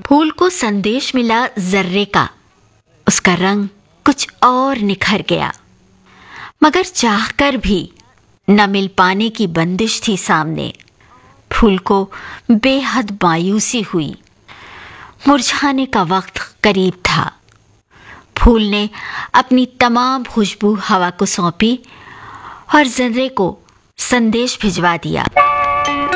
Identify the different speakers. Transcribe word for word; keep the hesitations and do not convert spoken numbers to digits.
Speaker 1: फूल को संदेश मिला जर्रे का। उसका रंग कुछ और निखर गया, मगर चाहकर भी न मिल पाने की बंदिश थी सामने। फूल को बेहद मायूसी हुई। मुरझाने का वक्त करीब था। फूल ने अपनी तमाम खुशबू हवा को सौंपी और जर्रे को संदेश भिजवा दिया।